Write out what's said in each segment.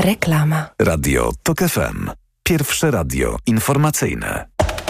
Reklama. Radio TOK FM. Pierwsze radio informacyjne.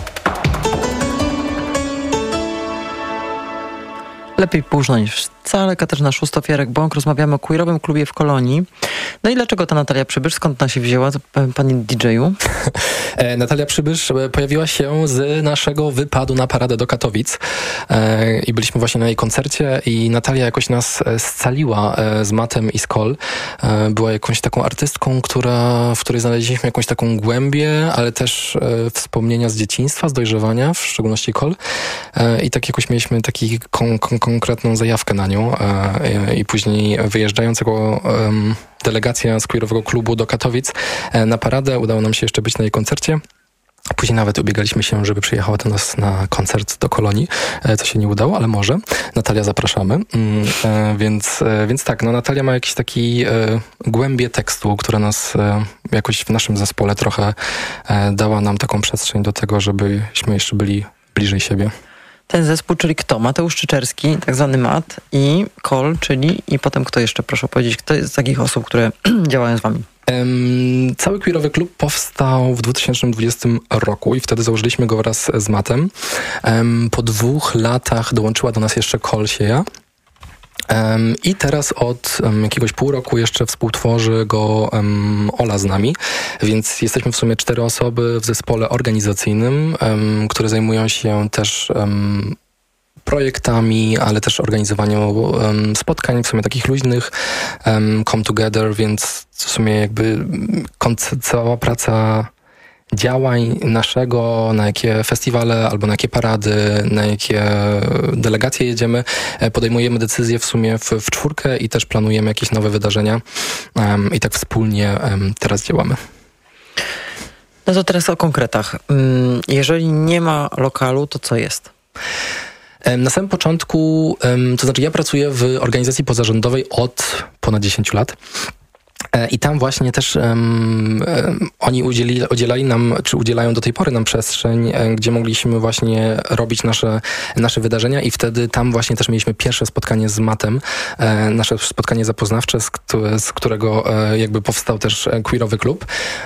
Lepiej późno niż wcale. Katarzyna Szóstow-Jarek-Bąk. Rozmawiamy o queerowym klubie w Kolonii. No i dlaczego ta Natalia Przybysz? Skąd ona się wzięła, pani DJ-u? Natalia Przybysz pojawiła się z naszego wypadu na paradę do Katowic i byliśmy właśnie na jej koncercie i Natalia jakoś nas scaliła z Matem i z Kol. Była jakąś taką artystką, w której znaleźliśmy jakąś taką głębię, ale też wspomnienia z dzieciństwa, z dojrzewania, w szczególności Kol. I tak jakoś mieliśmy taki konkretną zajawkę na nią i później wyjeżdżając jako delegacja z queerowego klubu do Katowic na paradę, udało nam się jeszcze być na jej koncercie. Później nawet ubiegaliśmy się, żeby przyjechała do nas na koncert do Kolonii, co się nie udało, ale może. Natalia, zapraszamy. Więc tak, no Natalia ma jakiś taki głębię tekstu, która nas jakoś w naszym zespole trochę dała nam taką przestrzeń do tego, żebyśmy jeszcze byli bliżej siebie. Ten zespół, czyli kto? Mateusz Czyczerski, tak zwany Mat, i Kol, czyli i potem kto jeszcze? Proszę opowiedzieć, kto jest z takich osób, które działają z wami? Cały queerowy klub powstał w 2020 roku i wtedy założyliśmy go wraz z Matem. Po 2 latach dołączyła do nas jeszcze Kol Sieja. I teraz od jakiegoś pół roku jeszcze współtworzy go Ola z nami, więc jesteśmy w sumie 4 osoby w zespole organizacyjnym, które zajmują się też projektami, ale też organizowaniem spotkań, w sumie takich luźnych, come together, więc w sumie jakby cała praca działań naszego, na jakie festiwale albo na jakie parady, na jakie delegacje jedziemy, podejmujemy decyzje w sumie w czwórkę i też planujemy jakieś nowe wydarzenia i tak wspólnie teraz działamy. No to teraz o konkretach. Jeżeli nie ma lokalu, to co jest? Na samym początku, to znaczy ja pracuję w organizacji pozarządowej od ponad 10 lat. I tam właśnie też oni udzielali nam, czy udzielają do tej pory nam przestrzeń, gdzie mogliśmy właśnie robić nasze wydarzenia i wtedy tam właśnie też mieliśmy pierwsze spotkanie z Matem, nasze spotkanie zapoznawcze, z którego jakby powstał też queerowy klub.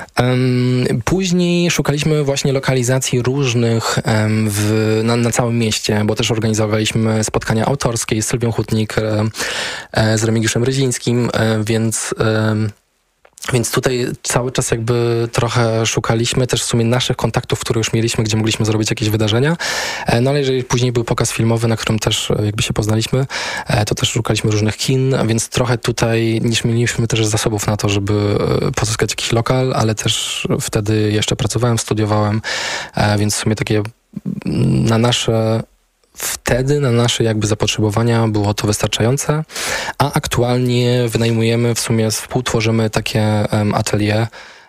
Później szukaliśmy właśnie lokalizacji różnych na całym mieście, bo też organizowaliśmy spotkania autorskie z Sylwią Hutnik, z Remigiuszem Ryzińskim, więc tutaj cały czas jakby trochę szukaliśmy też w sumie naszych kontaktów, które już mieliśmy, gdzie mogliśmy zrobić jakieś wydarzenia. No ale jeżeli później był pokaz filmowy, na którym też jakby się poznaliśmy, to też szukaliśmy różnych kin, więc trochę tutaj niż mieliśmy też zasobów na to, żeby pozyskać jakiś lokal, ale też wtedy jeszcze pracowałem, studiowałem, więc w sumie takie na nasze jakby zapotrzebowania było to wystarczające, a aktualnie wynajmujemy, w sumie współtworzymy takie atelier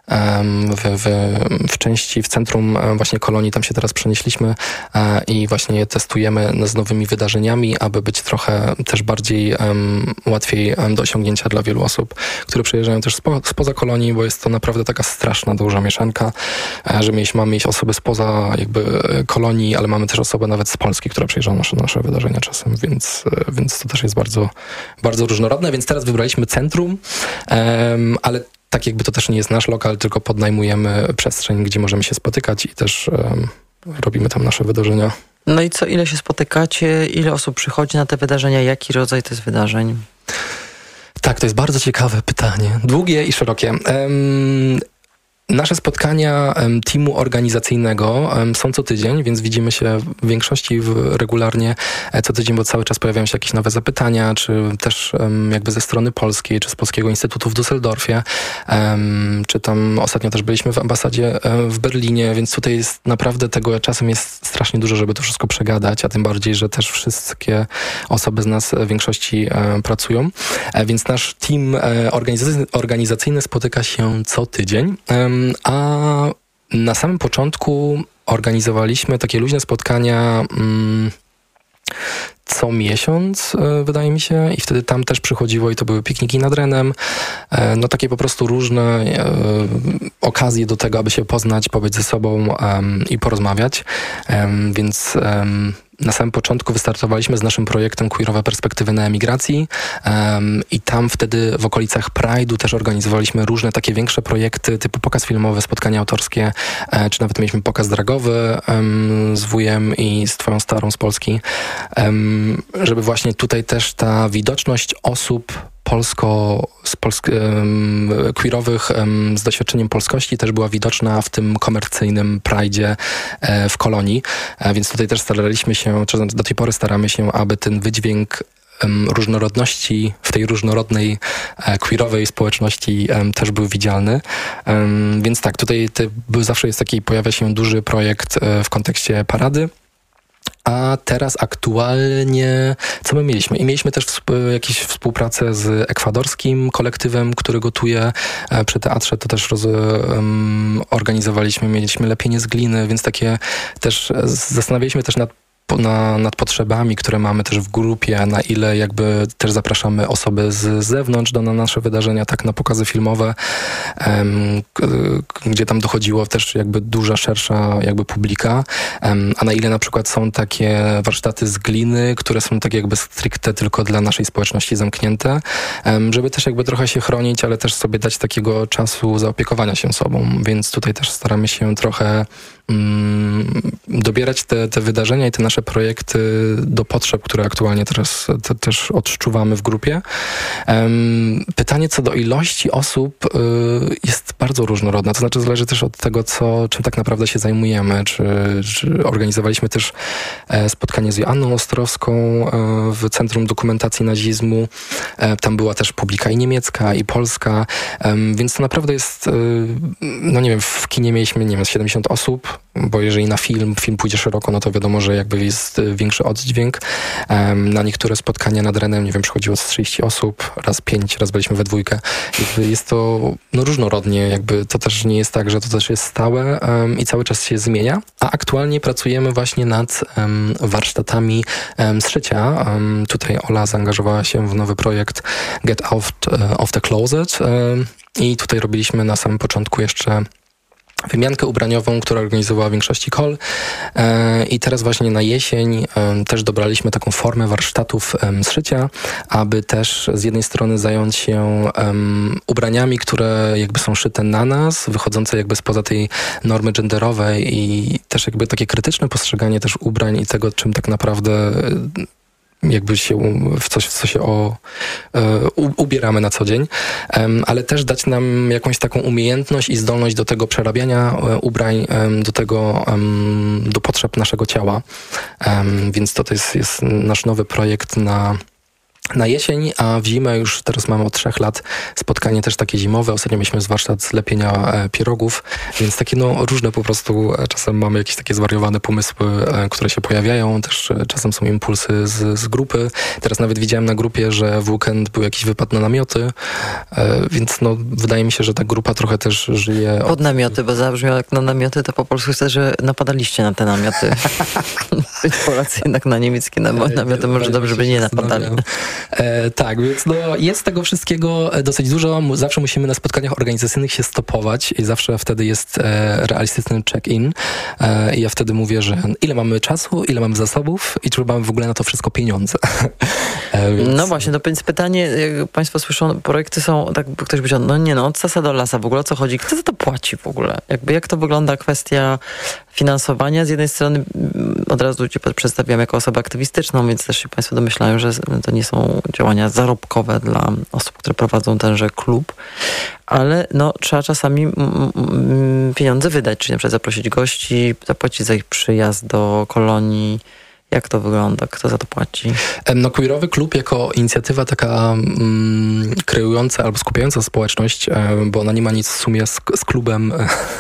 w części w centrum właśnie Kolonii, tam się teraz przenieśliśmy i właśnie je testujemy z nowymi wydarzeniami, aby być trochę też bardziej łatwiej do osiągnięcia dla wielu osób, które przyjeżdżają też spoza Kolonii, bo jest to naprawdę taka straszna, duża mieszanka, że mamy mieć osoby spoza jakby Kolonii, ale mamy też osobę nawet z Polski, która przyjeżdża na nasze wydarzenia czasem, więc to też jest bardzo, bardzo różnorodne, więc teraz wybraliśmy centrum, ale tak jakby to też nie jest nasz lokal, tylko podnajmujemy przestrzeń, gdzie możemy się spotykać i też robimy tam nasze wydarzenia. No i co, ile się spotykacie, ile osób przychodzi na te wydarzenia, jaki rodzaj to jest wydarzeń? Tak, to jest bardzo ciekawe pytanie. Długie i szerokie. Nasze spotkania teamu organizacyjnego są co tydzień, więc widzimy się w większości regularnie co tydzień, bo cały czas pojawiają się jakieś nowe zapytania, czy też jakby ze strony polskiej, czy z Polskiego Instytutu w Düsseldorfie, czy tam ostatnio też byliśmy w ambasadzie w Berlinie, więc tutaj jest naprawdę tego czasem jest strasznie dużo, żeby to wszystko przegadać, a tym bardziej, że też wszystkie osoby z nas w większości pracują, więc nasz team organizacyjny spotyka się co tydzień. A na samym początku organizowaliśmy takie luźne spotkania co miesiąc, wydaje mi się, i wtedy tam też przychodziło i to były pikniki nad Renem, no takie po prostu różne okazje do tego, aby się poznać, pobyć ze sobą i porozmawiać. Więc na samym początku wystartowaliśmy z naszym projektem Queerowe Perspektywy na Emigracji i tam wtedy w okolicach Pride'u też organizowaliśmy różne takie większe projekty typu pokaz filmowy, spotkania autorskie, czy nawet mieliśmy pokaz dragowy z wujem i z twoją starą z żeby właśnie tutaj też ta widoczność osób queerowych z doświadczeniem polskości też była widoczna w tym komercyjnym Pride'zie w Kolonii, więc tutaj też staraliśmy się, czy do tej pory staramy się, aby ten wydźwięk różnorodności w tej różnorodnej queerowej społeczności też był widzialny. Więc tak, tutaj zawsze jest pojawia się duży projekt w kontekście parady. A teraz aktualnie, co my mieliśmy? I mieliśmy też jakąś współpracę z ekwadorskim kolektywem, który gotuje przy teatrze. To też organizowaliśmy, mieliśmy lepienie z gliny, więc takie też zastanawialiśmy też nad potrzebami, które mamy też w grupie, na ile jakby też zapraszamy osoby z zewnątrz na nasze wydarzenia, tak na pokazy filmowe, gdzie tam dochodziło też jakby duża, szersza jakby publika, a na ile na przykład są takie warsztaty z gliny, które są tak jakby stricte tylko dla naszej społeczności zamknięte, żeby też jakby trochę się chronić, ale też sobie dać takiego czasu zaopiekowania się sobą, więc tutaj też staramy się trochę dobierać te wydarzenia i te nasze projekty do potrzeb, które aktualnie teraz też odczuwamy w grupie. Pytanie co do ilości osób jest bardzo różnorodne, to znaczy zależy też od tego, czym tak naprawdę się zajmujemy. Czy organizowaliśmy też spotkanie z Joanną Ostrowską w Centrum Dokumentacji Nazizmu. Tam była też publika i niemiecka, i polska, więc to naprawdę jest, no nie wiem, w kinie mieliśmy, nie wiem, 70 osób, bo jeżeli na film pójdzie szeroko, no to wiadomo, że jakby jest większy oddźwięk. Na niektóre spotkania nad Renem, nie wiem, przychodziło z 30 osób, raz 5, raz byliśmy we dwójkę. Jakby jest to no, różnorodnie, jakby to też nie jest tak, że to też jest stałe i cały czas się zmienia. A aktualnie pracujemy właśnie nad warsztatami z szycia. Tutaj Ola zaangażowała się w nowy projekt Get Out of the Closet i tutaj robiliśmy na samym początku jeszcze wymiankę ubraniową, która organizowała w większości kol i teraz właśnie na jesień też dobraliśmy taką formę warsztatów z szycia, aby też z jednej strony zająć się ubraniami, które jakby są szyte na nas, wychodzące jakby spoza tej normy genderowej i też jakby takie krytyczne postrzeganie też ubrań i tego, czym tak naprawdę jakby się w co się ubieramy na co dzień, ale też dać nam jakąś taką umiejętność i zdolność do tego przerabiania ubrań, do potrzeb naszego ciała. Więc to jest nasz nowy projekt na jesień, a w zimę już teraz mamy od 3 lat spotkanie też takie zimowe. Ostatnio mieliśmy warsztat z lepienia pierogów, więc takie no różne po prostu, czasem mamy jakieś takie zwariowane pomysły, które się pojawiają, też czasem są impulsy z grupy. Teraz nawet widziałem na grupie, że w weekend był jakiś wypad na namioty, więc no wydaje mi się, że ta grupa trochę też żyje... Pod namioty, bo zabrzmiało jak na namioty, to po polsku chcę, że napadaliście na te namioty. Polacy jednak na niemieckie namioty może dobrze by nie napadali. Tak, więc no, jest tego wszystkiego dosyć dużo. Zawsze musimy na spotkaniach organizacyjnych się stopować i zawsze wtedy jest realistyczny check-in. I ja wtedy mówię, że ile mamy czasu, ile mamy zasobów i czy mamy w ogóle na to wszystko pieniądze. Więc... No właśnie, to więc pytanie, jak Państwo słyszą, projekty są, tak ktoś by powiedział, no nie no, od sasa do lasa w ogóle, o co chodzi? Kto za to płaci w ogóle? Jakby jak to wygląda kwestia finansowania? Z jednej strony od razu Cię przedstawiam jako osobę aktywistyczną, więc też się Państwo domyślają, że to nie są działania zarobkowe dla osób, które prowadzą tenże klub, ale no, trzeba czasami pieniądze wydać, czyli na przykład zaprosić gości, zapłacić za ich przyjazd do kolonii. Jak to wygląda? Kto za to płaci? No Queerowy Klub jako inicjatywa taka kreująca albo skupiająca społeczność, bo ona nie ma nic w sumie z klubem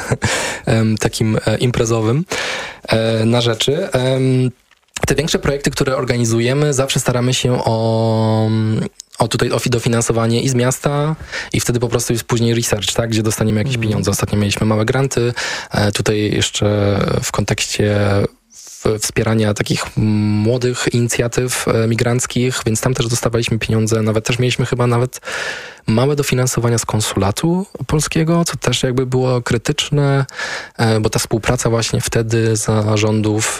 takim imprezowym na rzeczy. Te większe projekty, które organizujemy, zawsze staramy się o dofinansowanie i z miasta i wtedy po prostu jest później research, tak, gdzie dostaniemy jakieś pieniądze. Ostatnio mieliśmy małe granty. Tutaj jeszcze w kontekście wspierania takich młodych inicjatyw migranckich, więc tam też dostawaliśmy pieniądze, nawet też mieliśmy chyba nawet małe dofinansowania z konsulatu polskiego, co też jakby było krytyczne, bo ta współpraca właśnie wtedy za rządów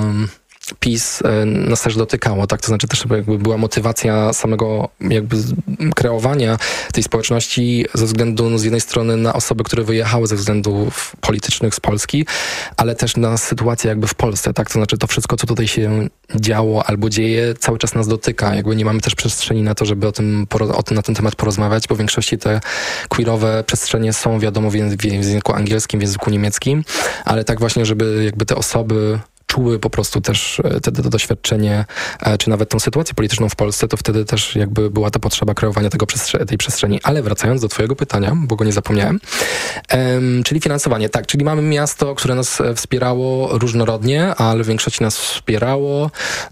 PiS nas też dotykało, tak? To znaczy też jakby była motywacja samego jakby kreowania tej społeczności ze względu z jednej strony na osoby, które wyjechały ze względów politycznych z Polski, ale też na sytuację jakby w Polsce, tak? To znaczy to wszystko, co tutaj się działo albo dzieje, cały czas nas dotyka. Jakby nie mamy też przestrzeni na to, żeby na ten temat porozmawiać, bo w większości te queerowe przestrzenie są, wiadomo, w języku angielskim, w języku niemieckim, ale tak właśnie, żeby jakby te osoby czuły po prostu też to doświadczenie, czy nawet tą sytuację polityczną w Polsce, to wtedy też jakby była ta potrzeba kreowania tej przestrzeni. Ale wracając do twojego pytania, bo go nie zapomniałem, czyli finansowanie. Tak, czyli mamy miasto, które nas wspierało różnorodnie, ale w większości nas wspierało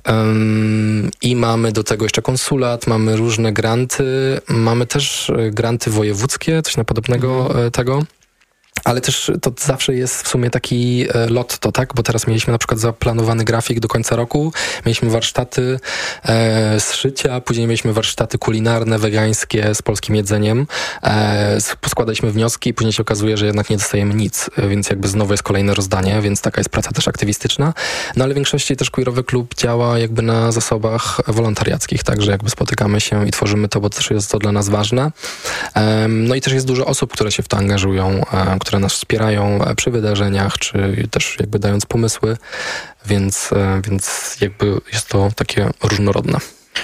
i mamy do tego jeszcze konsulat, mamy różne granty, mamy też granty wojewódzkie, coś na podobnego tego. Ale też to zawsze jest w sumie taki lotto, tak? Bo teraz mieliśmy na przykład zaplanowany grafik do końca roku, mieliśmy warsztaty z szycia, później mieliśmy warsztaty kulinarne, wegańskie z polskim jedzeniem. Składaliśmy wnioski i później się okazuje, że jednak nie dostajemy nic, więc jakby znowu jest kolejne rozdanie, więc taka jest praca też aktywistyczna. No ale w większości też queerowy klub działa jakby na zasobach wolontariackich, także jakby spotykamy się i tworzymy to, bo też jest to dla nas ważne. No i też jest dużo osób, które się w to angażują, które nas wspierają przy wydarzeniach, czy też jakby dając pomysły, więc jakby jest to takie różnorodne.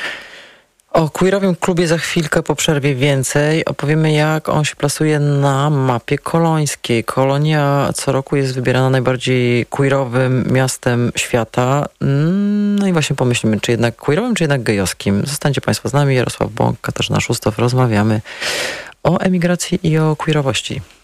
O queerowym klubie za chwilkę po przerwie więcej. Opowiemy, jak on się plasuje na mapie kolońskiej. Kolonia co roku jest wybierana najbardziej queerowym miastem świata. No i właśnie pomyślimy, czy jednak queerowym, czy jednak gejowskim. Zostańcie Państwo z nami. Jarosław Bąk, Katarzyna Szustow. Rozmawiamy o emigracji i o queerowości.